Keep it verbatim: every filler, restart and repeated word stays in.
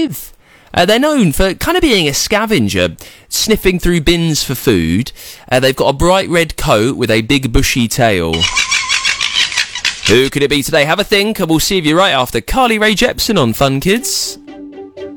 with. Uh, they're known for kind of being a scavenger, sniffing through bins for food. Uh, they've got a bright red coat with a big bushy tail. Who could it be today? Have a think, and we'll see you right after Carly Rae Jepsen on Fun Kids.